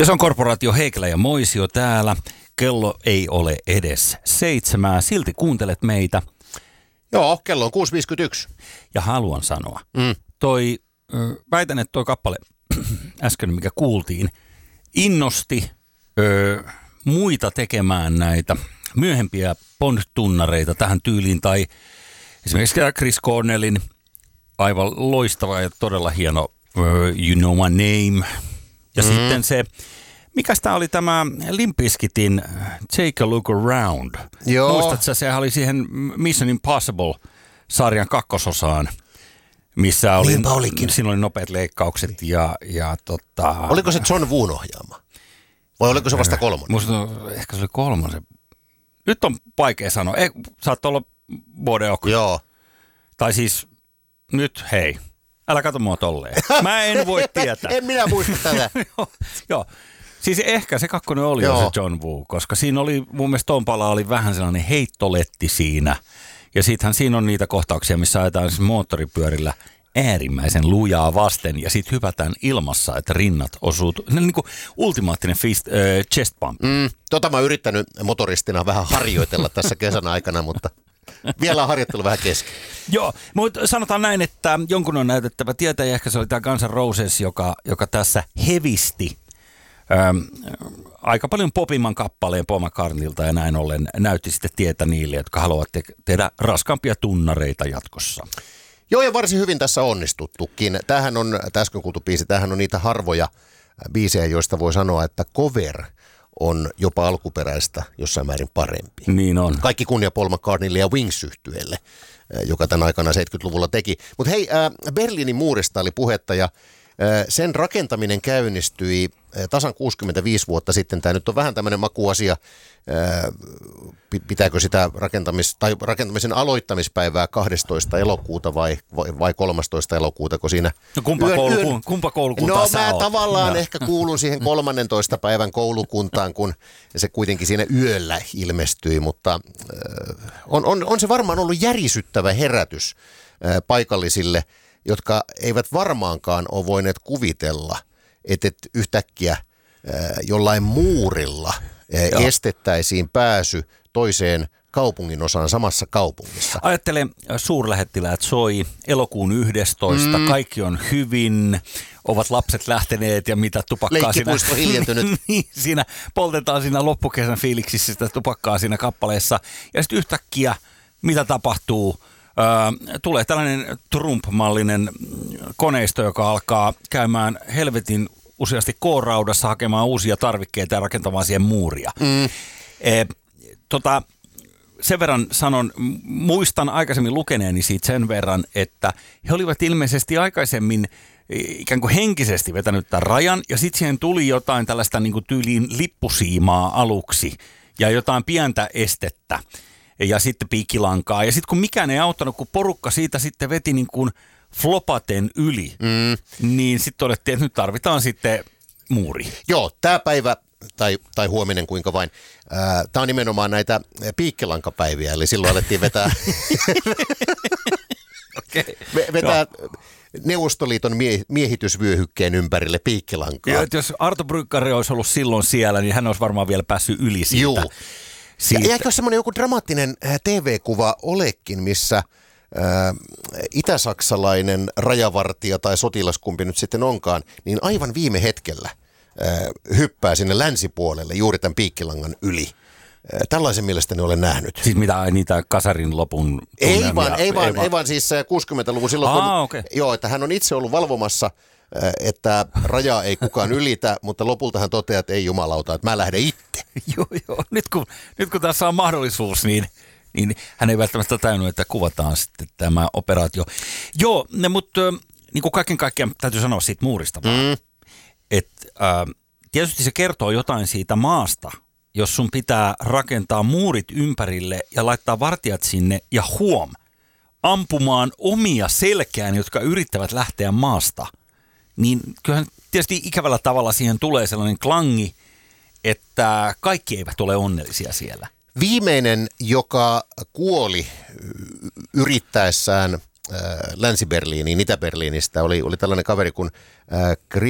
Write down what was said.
Ja se on korporaatio Heikelä ja Moisio täällä. Kello ei ole edes 7. Silti kuuntelet meitä. Joo, kello on 6.51. Ja haluan sanoa. Väitän, että toi kappale äsken, mikä kuultiin, innosti muita tekemään näitä myöhempiä Bond-tunnareita tähän tyyliin. Tai esimerkiksi Chris Cornellin aivan loistava ja todella hieno You Know My Name. Ja sitten se, mikäs tää oli tämä Limp Bizkitin Take a Look Around. Joo. Muistatko, sehän oli siihen Mission Impossible-sarjan kakkososaan, missä oli, siinä oli nopeat leikkaukset ja Oliko se John Woon ohjaama? Vai oliko se vasta kolmonen? Musta ehkä se oli kolmonen. Nyt on vaikea sanoa. Saattaa olla Bodeok. Joo. Tai siis nyt hei. Älä kato mua tolleen. Mä en voi tietää. En minä muista tätä. Joo. Siis ehkä se kakkonen oli jo se John Woo, koska siinä oli, mun mielestä Tompala oli vähän sellainen heittoletti siinä. Ja sittenhän siinä on niitä kohtauksia, missä ajetaan siis moottoripyörillä äärimmäisen lujaa vasten ja sitten hypätään ilmassa, että rinnat osuu. Niin kuin ultimaattinen chest pump. Mä oon yrittänyt motoristina vähän harjoitella tässä kesän aikana, mutta vielä on harjoittelu vähän kesken. Joo, mutta sanotaan näin, että jonkun on näytettävä tietä, ja ehkä se oli tämä Guns N' Roses, joka tässä hevisti aika paljon popimman kappaleen Paul McCartneylta, ja näin ollen näytti sitten tietä niille, jotka haluavat tehdä raskaampia tunnareita jatkossa. Joo, ja varsin hyvin tässä onnistuttukin. Tämähän on, äsken kuultu biisi, tämähän on niitä harvoja biisejä, joista voi sanoa, että cover on jopa alkuperäistä jossain määrin parempi. Niin on. Kaikki kunnia Paul McCartneylle ja Wings-yhtyeelle, joka tämän aikana 70-luvulla teki. Mutta hei, Berliinin muurista oli puhetta ja sen rakentaminen käynnistyi tasan 65 vuotta sitten. Tämä nyt on vähän tämmöinen makuasia. Pitääkö sitä rakentamisen aloittamispäivää 12. elokuuta vai 13. elokuuta, kun siinä... No kumpa koulukuntaa sä mä oot? Tavallaan ehkä kuulun siihen 13. päivän koulukuntaan, kun se kuitenkin siinä yöllä ilmestyi, mutta on se varmaan ollut järisyttävä herätys paikallisille, jotka eivät varmaankaan ole voineet kuvitella, että yhtäkkiä jollain muurilla estettäisiin pääsy toiseen kaupungin osaan samassa kaupungissa. Ajattele, suurlähettiläät soi elokuun 11. Kaikki on hyvin, ovat lapset lähteneet ja mitä tupakkaa leikkipuisto hiljentynyt. Niin, siinä poltetaan siinä loppukesän fiiliksissä sitä tupakkaa siinä kappaleessa. Ja sitten yhtäkkiä, mitä tapahtuu? Tulee tällainen Trump-mallinen koneisto, joka alkaa käymään helvetin useasti K-raudassa hakemaan uusia tarvikkeita ja rakentamaan siihen muuria. Sen verran sanon, muistan aikaisemmin lukeneeni siitä sen verran, että he olivat ilmeisesti aikaisemmin ikään kuin henkisesti vetänyt tämän rajan, ja sitten siihen tuli jotain tällaista niin kuin tyyliin lippusiimaa aluksi, ja jotain pientä estettä, ja sitten piikkilankaa. Ja sitten kun mikään ei auttanut, kun porukka siitä sitten veti niin kuin flopaten yli, niin sitten todettiin, että nyt tarvitaan sitten muuri. Joo, tämä päivä tai huominen kuinka vain. Tämä on nimenomaan näitä piikkilankapäiviä, eli silloin alettiin vetää, vetää Neuvostoliiton miehitysvyöhykkeen ympärille piikkilankaa. Ja jos Arto Brykkari olisi ollut silloin siellä, niin hän olisi varmaan vielä päässyt yli siitä. Juu. Ja eikö semmoinen joku dramaattinen TV-kuva olekin, missä itäsaksalainen rajavartija tai sotilaskumpi nyt sitten onkaan, niin aivan viime hetkellä hyppää sinne länsipuolelle juuri tämän piikkilangan yli. Tällaisen mielestäni olen nähnyt. Siis mitä niitä Kasarin lopun tunnelmia? Ei vaan siis 60-luvun silloin, joo, että hän on itse ollut valvomassa, että rajaa ei kukaan ylitä, mutta lopulta hän toteaa, että ei jumalauta, että mä lähden itse. Joo. Nyt kun tässä on mahdollisuus, niin hän ei välttämättä tajunnut, että kuvataan sitten tämä operaatio. Joo, mutta niin kuin kaiken kaikkiaan täytyy sanoa siitä muurista vaan. Tietysti se kertoo jotain siitä maasta, jos sun pitää rakentaa muurit ympärille ja laittaa vartijat sinne ja ampumaan omia selkään, jotka yrittävät lähteä maasta. Niin kyllähän tietysti ikävällä tavalla siihen tulee sellainen klangi, että kaikki eivät ole onnellisia siellä. Viimeinen, joka kuoli yrittäessään Länsi-Berliiniin, Itä-Berliinistä, oli tällainen kaveri kuin